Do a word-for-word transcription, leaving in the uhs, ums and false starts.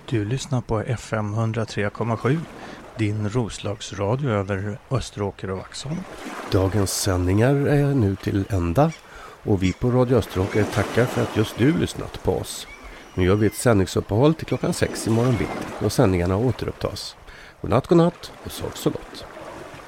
Du lyssnar på F M ett noll tre komma sju, din Roslagsradio över Österåker och Vaxholm. Dagens sändningar är nu till ända och vi på Radio Österåker tackar för att just du lyssnat på oss. Nu gör vi ett sändningsuppehåll till klockan sex imorgon bitti och sändningarna återupptas. Godnatt, godnatt och sov så gott.